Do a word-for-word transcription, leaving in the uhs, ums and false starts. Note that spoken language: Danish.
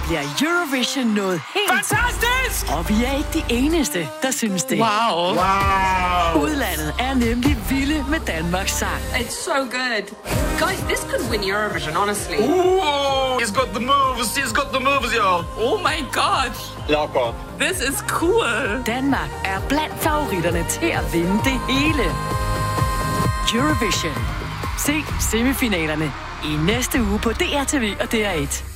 bliver Eurovision noget helt... Fantastisk! Og vi er ikke de eneste, der synes det. Wow. Wow. Udlandet er nemlig vilde med Danmarks sang. It's so good. Guys, this could win Eurovision, honestly. Ooh, he's got the moves. He's got the moves, y'all. Oh my god. Locker. This is cool. Danmark er blandt favoritterne til at vinde det hele. Eurovision. Se semifinalerne i næste uge på D R T V og D R et.